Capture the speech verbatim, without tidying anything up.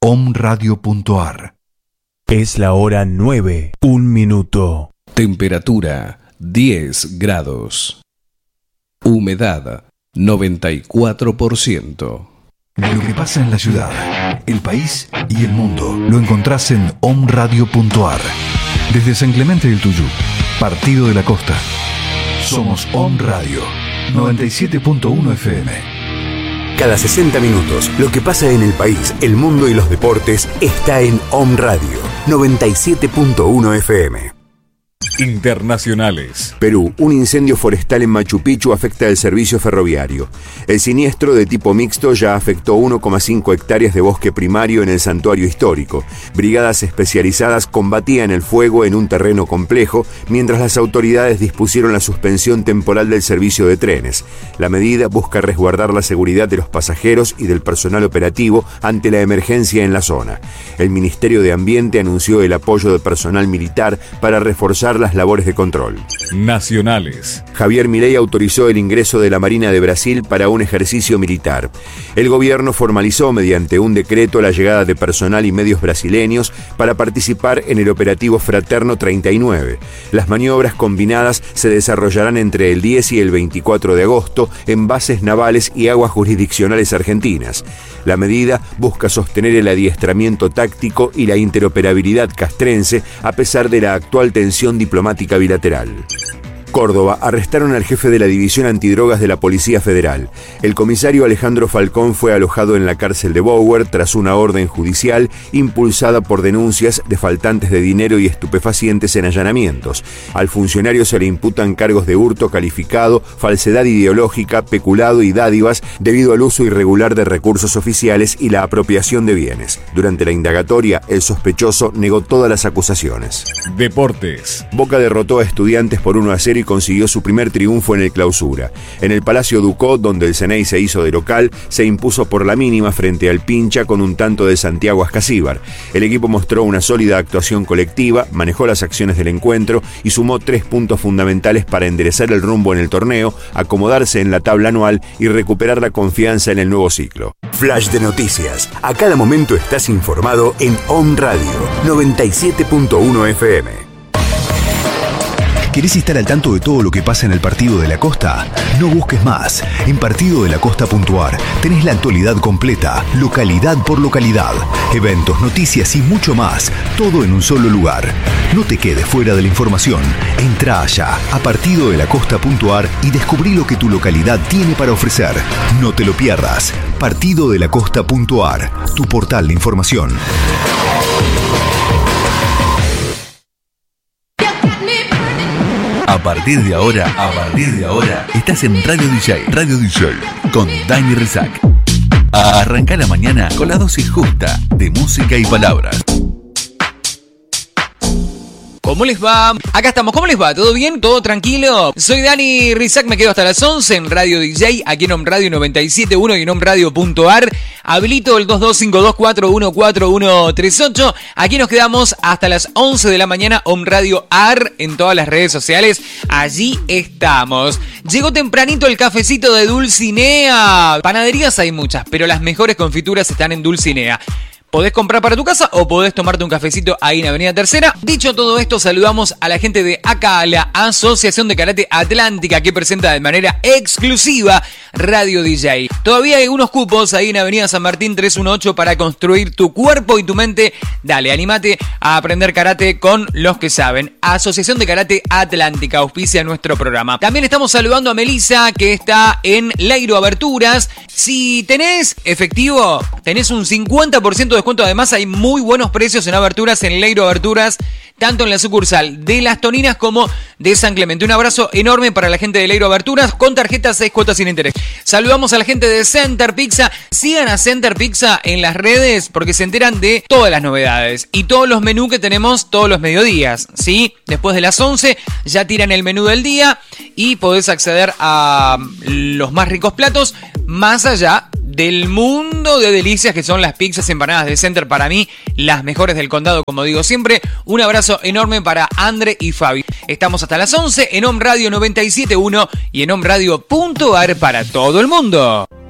omradio punto ar. Es la hora nueve, un minuto. Temperatura diez grados. Humedad noventa y cuatro por ciento. Lo que pasa en la ciudad, el país y el mundo lo encontrás en omradio punto ar. Desde San Clemente del Tuyú, Partido de la Costa. Somos Om Radio noventa y siete punto uno F M. Cada sesenta minutos, lo que pasa en el país, el mundo y los deportes está en Om Radio noventa y siete punto uno F M. Internacionales. Perú, un incendio forestal en Machu Picchu afecta el servicio ferroviario. El siniestro de tipo mixto ya afectó uno coma cinco hectáreas de bosque primario en el santuario histórico. Brigadas especializadas combatían el fuego en un terreno complejo, mientras las autoridades dispusieron la suspensión temporal del servicio de trenes. La medida busca resguardar la seguridad de los pasajeros y del personal operativo ante la emergencia en la zona. El Ministerio de Ambiente anunció el apoyo de personal militar para reforzar las labores de control. Nacionales. Javier Milei autorizó el ingreso de la Marina de Brasil para un ejercicio militar. El gobierno formalizó mediante un decreto la llegada de personal y medios brasileños para participar en el operativo Fraterno treinta y nueve. Las maniobras combinadas se desarrollarán entre el diez y el veinticuatro de agosto en bases navales y aguas jurisdiccionales argentinas. La medida busca sostener el adiestramiento táctico y la interoperabilidad castrense a pesar de la actual tensión diplomática bilateral. Córdoba, arrestaron al jefe de la División Antidrogas de la Policía Federal. El comisario Alejandro Falcón fue alojado en la cárcel de Bower tras una orden judicial impulsada por denuncias de faltantes de dinero y estupefacientes en allanamientos. Al funcionario se le imputan cargos de hurto calificado, falsedad ideológica, peculado y dádivas debido al uso irregular de recursos oficiales y la apropiación de bienes. Durante la indagatoria, el sospechoso negó todas las acusaciones. Deportes. Boca derrotó a Estudiantes por uno a cero y consiguió su primer triunfo en el Clausura. En el Palacio Ducó, donde el Ceney se hizo de local, se impuso por la mínima frente al Pincha con un tanto de Santiago Ascasíbar. El equipo mostró una sólida actuación colectiva, manejó las acciones del encuentro y sumó tres puntos fundamentales para enderezar el rumbo en el torneo, acomodarse en la tabla anual y recuperar la confianza en el nuevo ciclo. Flash de noticias. A cada momento estás informado en Om Radio noventa y siete punto uno F M. ¿Querés estar al tanto de todo lo que pasa en el Partido de la Costa? No busques más. En partido de la costa punto ar tenés la actualidad completa, localidad por localidad, eventos, noticias y mucho más, todo en un solo lugar. No te quedes fuera de la información. Entrá allá a partido de la costa punto ar y descubrí lo que tu localidad tiene para ofrecer. No te lo pierdas. partido de la costa punto ar, tu portal de información. A partir de ahora, a partir de ahora, estás en Radio D J, Radio D J, con Dani Rizak. Arranca la mañana con la dosis justa de música y palabras. ¿Cómo les va? Acá estamos, ¿cómo les va? ¿Todo bien? ¿Todo tranquilo? Soy Dani Rizak, me quedo hasta las once en Radio D J, aquí en Om Radio noventa y siete punto uno y en omradio punto ar. Habilito el dos dos cinco dos cuatro uno cuatro uno tres ocho. Aquí nos quedamos hasta las once de la mañana, Om Radio Ar, en todas las redes sociales. Allí estamos. Llegó tempranito el cafecito de Dulcinea. Panaderías hay muchas, pero las mejores confituras están en Dulcinea. Podés comprar para tu casa o podés tomarte un cafecito ahí en Avenida Tercera. Dicho todo esto, saludamos a la gente de A C A, la Asociación de Karate Atlántica, que presenta de manera exclusiva Radio D J. Todavía hay unos cupos ahí en Avenida San Martín trescientos dieciocho para construir tu cuerpo y tu mente. Dale, anímate a aprender karate con los que saben. Asociación de Karate Atlántica auspicia nuestro programa. También estamos saludando a Melissa, que está en Leiro Aberturas. Si tenés efectivo, tenés un cincuenta por ciento de descuento. Además, hay muy buenos precios en aberturas en Leiro Aberturas, tanto en la sucursal de Las Toninas como de San Clemente. Un abrazo enorme para la gente de Leiro Aberturas con tarjetas seis cuotas sin interés. Saludamos a la gente de Center Pizza. Sigan a Center Pizza en las redes porque se enteran de todas las novedades y todos los menús que tenemos todos los mediodías, ¿sí? Después de las once ya tiran el menú del día y podés acceder a los más ricos platos más allá del mundo de delicias que son las pizzas empanadas de Center. Para mí, las mejores del condado, como digo siempre. Un abrazo enorme para Andre y Fabi. Estamos hasta las once en Om Radio noventa y siete punto uno y en omradio punto ar para todo el mundo.